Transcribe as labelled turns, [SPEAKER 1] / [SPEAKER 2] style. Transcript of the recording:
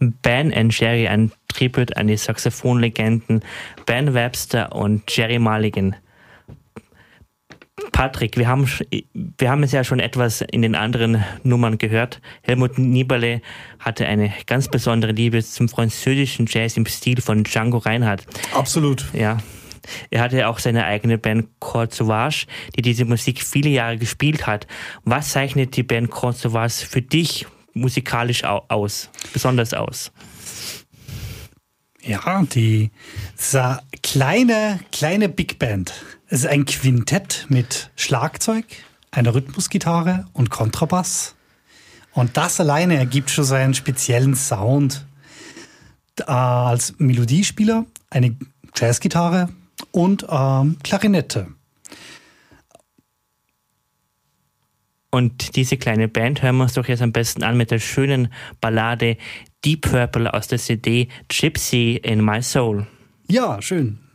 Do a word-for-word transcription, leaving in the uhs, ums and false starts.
[SPEAKER 1] Ben and Jerry, ein Tribut an die Saxophonlegenden Ben Webster und Jerry Mulligan. Patrick, wir haben, wir haben es ja schon etwas in den anderen Nummern gehört. Helmut Nibali hatte eine ganz besondere Liebe zum französischen Jazz im Stil von Django Reinhardt.
[SPEAKER 2] Absolut.
[SPEAKER 1] Ja. Er hatte auch seine eigene Band Chord Sauvage, die diese Musik viele Jahre gespielt hat. Was zeichnet die Band Chord Sauvage für dich musikalisch aus, besonders aus?
[SPEAKER 2] Ja, die ist eine kleine, kleine Big Band. Es ist ein Quintett mit Schlagzeug, einer Rhythmusgitarre und Kontrabass. Und das alleine ergibt schon so einen speziellen Sound. Äh, als Melodiespieler eine Jazzgitarre und ähm, Klarinette.
[SPEAKER 1] Und diese kleine Band hören wir uns doch jetzt am besten an mit der schönen Ballade Deep Purple aus der C D Gypsy in My Soul.
[SPEAKER 2] Ja, schön.